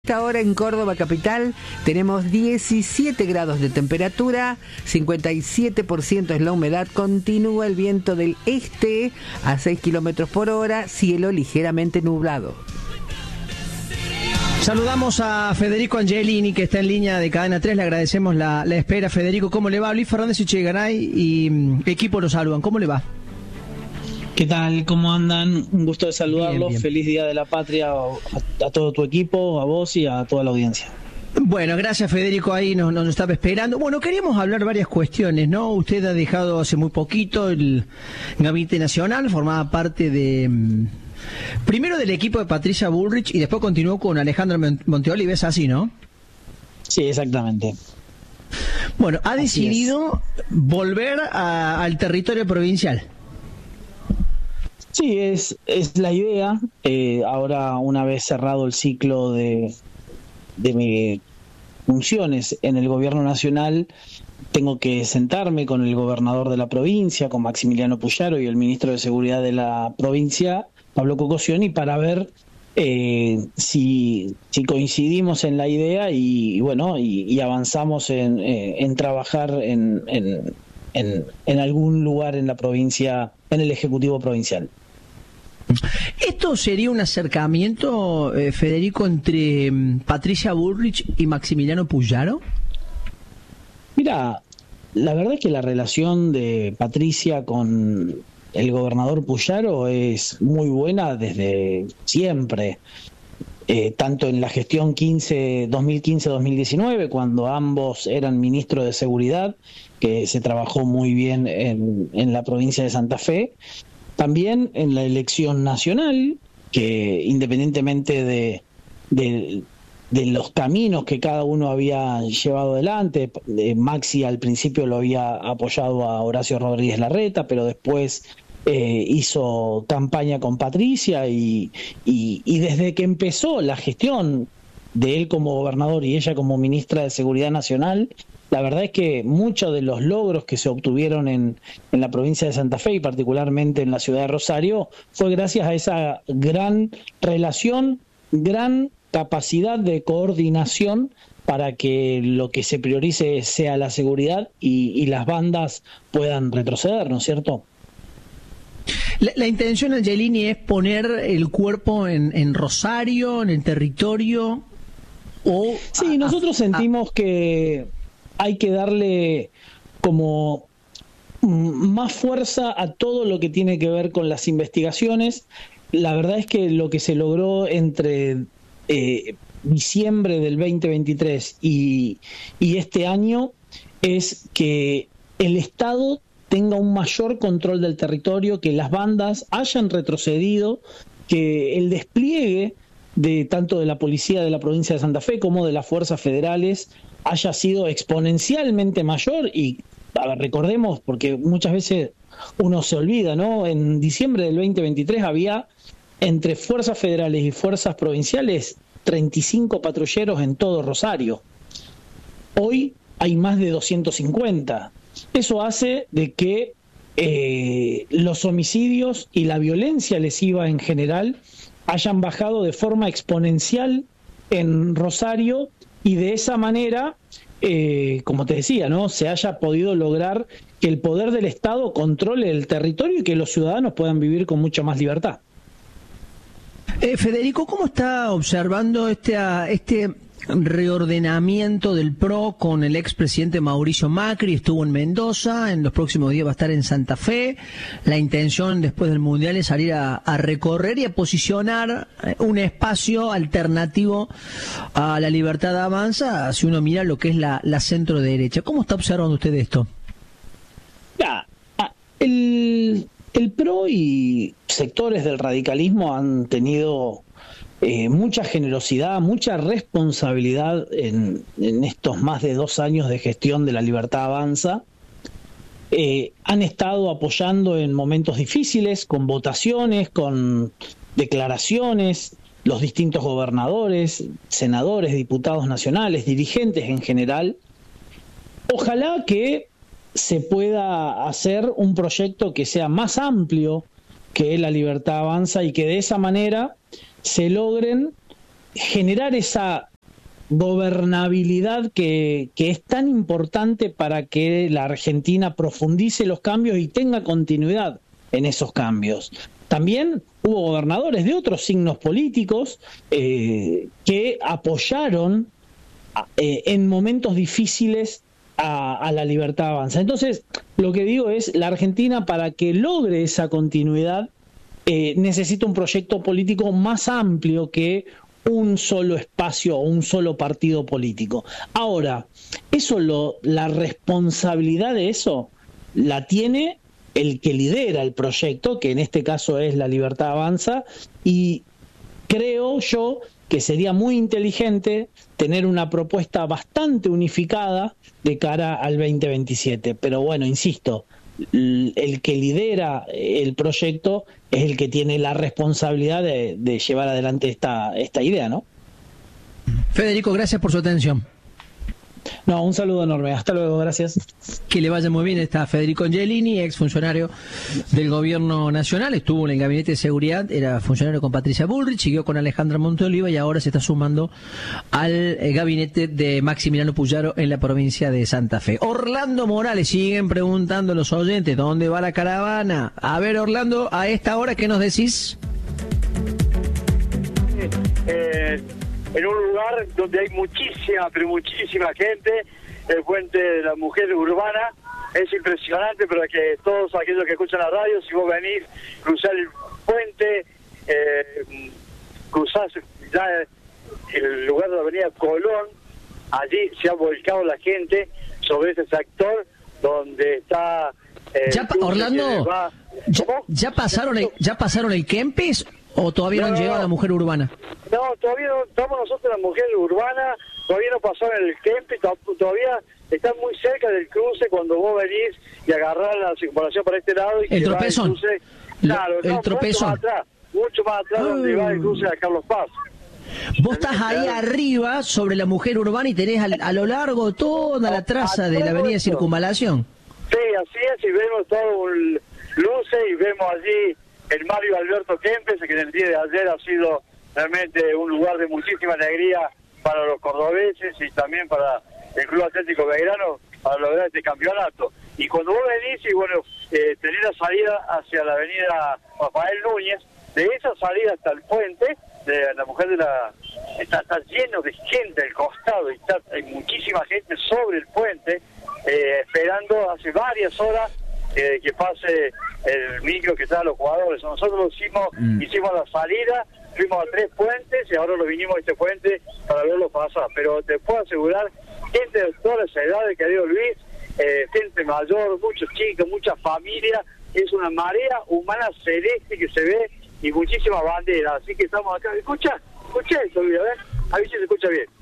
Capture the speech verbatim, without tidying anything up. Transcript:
esta hora en Córdoba capital tenemos diecisiete grados de temperatura, cincuenta y siete por ciento es la humedad, continúa el viento del este a seis kilómetros por hora, cielo ligeramente nublado. Saludamos a Federico Angelini, que está en línea de Cadena tres. Le agradecemos la, la espera. Federico, ¿cómo le va? Luis Fernández y Chegaray y um, equipo lo saludan. ¿Cómo le va? ¿Qué tal? ¿Cómo andan? Un gusto de saludarlos. Bien, bien. Feliz Día de la Patria a, a todo tu equipo, a vos y a toda la audiencia. Bueno, gracias Federico, ahí nos, nos estaba esperando. Bueno, queríamos hablar varias cuestiones, ¿no? Usted ha dejado hace muy poquito el Gabinete Nacional, formaba parte de... primero del equipo de Patricia Bullrich y después continuó con Alejandro Monteolive, ¿es así, no? Sí, exactamente. Bueno, ha así decidido es. volver a, al territorio provincial. Sí, es, es la idea. Eh, ahora, una vez cerrado el ciclo de, de mis funciones en el gobierno nacional, tengo que sentarme con el gobernador de la provincia, con Maximiliano Puyaro y el ministro de Seguridad de la provincia, Pablo Cocosioni, para ver eh, si, si coincidimos en la idea y, y bueno y, y avanzamos en, eh, en trabajar en, en, en, en algún lugar en la provincia, en el Ejecutivo Provincial. ¿Esto sería un acercamiento, eh, Federico, entre um, Patricia Bullrich y Maximiliano Puyaro? Mira, la verdad es que la relación de Patricia con el gobernador Puyaro es muy buena desde siempre, eh, tanto en la gestión dos mil quince dos mil diecinueve, cuando ambos eran ministros de Seguridad, que se trabajó muy bien en, en la provincia de Santa Fe, también en la elección nacional, que independientemente de, de, de los caminos que cada uno había llevado adelante, eh, Maxi al principio lo había apoyado a Horacio Rodríguez Larreta, pero después eh, hizo campaña con Patricia y, y, y desde que empezó la gestión de él como gobernador y ella como ministra de Seguridad Nacional, la verdad es que muchos de los logros que se obtuvieron en, en la provincia de Santa Fe y particularmente en la ciudad de Rosario fue gracias a esa gran relación, gran capacidad de coordinación para que lo que se priorice sea la seguridad y, y las bandas puedan retroceder, ¿no es cierto? La, la intención, Angelini, es poner el cuerpo en, en Rosario, en el territorio, o... Sí, nosotros a, sentimos a... que hay que darle como más fuerza a todo lo que tiene que ver con las investigaciones. La verdad es que lo que se logró entre eh, diciembre del veinte veintitrés y, y este año es que el Estado tenga un mayor control del territorio, que las bandas hayan retrocedido, que el despliegue de tanto de la policía de la provincia de Santa Fe como de las fuerzas federales haya sido exponencialmente mayor. Y a ver, recordemos, porque muchas veces uno se olvida, ¿no? En diciembre del veinte veintitrés había entre fuerzas federales y fuerzas provinciales treinta y cinco patrulleros en todo Rosario. Hoy hay más de doscientos cincuenta. Eso hace de que eh, los homicidios y la violencia lesiva en general hayan bajado de forma exponencial en Rosario y de esa manera, eh, como te decía, ¿no?, se haya podido lograr que el poder del Estado controle el territorio y que los ciudadanos puedan vivir con mucha más libertad. Eh, Federico, ¿cómo está observando este, este reordenamiento del P R O con el expresidente Mauricio Macri? Estuvo en Mendoza, en los próximos días va a estar en Santa Fe. La intención después del Mundial es salir a, a recorrer y a posicionar un espacio alternativo a la Libertad Avanza, si uno mira lo que es la, la centro derecha. ¿Cómo está observando usted esto? Ya, el, el P R O y sectores del radicalismo han tenido Eh, mucha generosidad, mucha responsabilidad en, en estos más de dos años de gestión de la Libertad Avanza. Eh, han estado apoyando en momentos difíciles, con votaciones, con declaraciones, los distintos gobernadores, senadores, diputados nacionales, dirigentes en general. Ojalá que se pueda hacer un proyecto que sea más amplio que la Libertad Avanza y que de esa manera se logren generar esa gobernabilidad que, que es tan importante para que la Argentina profundice los cambios y tenga continuidad en esos cambios. También hubo gobernadores de otros signos políticos eh, que apoyaron eh, en momentos difíciles a, a la Libertad Avanza. Entonces, lo que digo es, la Argentina, para que logre esa continuidad, eh, necesita un proyecto político más amplio que un solo espacio o un solo partido político. Ahora, eso lo, la responsabilidad de eso la tiene el que lidera el proyecto, que en este caso es la Libertad Avanza, y creo yo que sería muy inteligente tener una propuesta bastante unificada de cara al veinte veintisiete. Pero bueno, insisto, el que lidera el proyecto es el que tiene la responsabilidad de, de llevar adelante esta, esta idea, ¿no? Federico, gracias por su atención. No, un saludo enorme. Hasta luego, gracias. Que le vaya muy bien. Está Federico Angelini, ex funcionario del Gobierno Nacional. Estuvo en el Gabinete de Seguridad, era funcionario con Patricia Bullrich, siguió con Alejandra Monteoliva y ahora se está sumando al gabinete de Maximiliano Puyaro en la provincia de Santa Fe. Orlando Morales, siguen preguntando los oyentes, ¿dónde va la caravana? A ver, Orlando, a esta hora, ¿qué nos decís? Eh... en un lugar donde hay muchísima, pero muchísima gente, el puente de la mujer urbana. Es impresionante, pero que todos aquellos que escuchan la radio, si vos venís, cruzar el puente, eh, cruzás ya el lugar de la avenida Colón, allí se ha volcado la gente sobre ese sector donde está... Eh, ya, Orlando, va... ya, ya pasaron el, ¿ya pasaron el Kempes o todavía no, no han llegado a la mujer urbana? No, todavía no, estamos nosotros en la mujer urbana, todavía no pasaron el Kempes, todavía están muy cerca del cruce cuando vos venís y agarrás la circunvalación para este lado. Y el tropezón. El cruce, claro, el no, tropezón. Mucho más atrás, mucho más atrás oh. donde va el cruce de Carlos Paz. Vos estás ahí arriba sobre la mujer urbana y tenés a, a lo largo toda la traza de la avenida de Circunvalación. Sí, así es, y vemos todo un luce y vemos allí el Mario Alberto Kempes, que en el día de ayer ha sido realmente un lugar de muchísima alegría para los cordobeses y también para el Club Atlético Belgrano para lograr este campeonato. Y cuando vos venís y bueno, eh, tenés la salida hacia la avenida Rafael Núñez, de esa salida hasta el puente, de la mujer de la... Está, está lleno de gente al costado y está, hay muchísima gente sobre el puente, eh, esperando hace varias horas eh, que pase el micro que trae a los jugadores. Nosotros hicimos, mm. hicimos la salida, fuimos a tres puentes y ahora lo vinimos a este puente para verlo pasar. Pero te puedo asegurar, gente de todas las edades, querido Luis, eh, gente mayor, muchos chicos, mucha familia, es una marea humana celeste que se ve y muchísimas banderas. Así que estamos acá. ¿Escucha? ¿Escucha eso, Luis? A ver, a ver si se escucha bien.